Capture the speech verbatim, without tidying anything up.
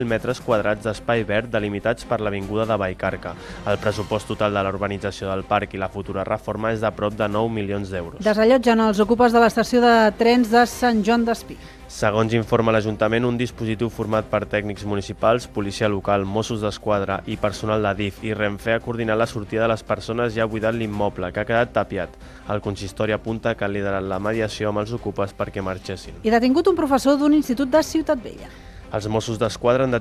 metres quadrats d'espai verd delimitats per l'avinguda de Vallcarca. El pressupost total de la urbanització del parc i la futura reforma és de prop de nou milions d'euros. Desallotgen els ocupes de l'estació de trens de Sant Joan d'Espí. Segons informa l'Ajuntament, un dispositiu format per tècnics municipals, policia local, Mossos d'Esquadra i personal de D I F i Renfe ha coordinat la sortida de les persones i ha buidat l'immoble, que ha quedat tapiat. El consistori apunta que han liderat la mediació amb els ocupes perquè marxessin. I detingut un professor d'un institut de Ciutat Vella. Els Mossos d'Esquadra han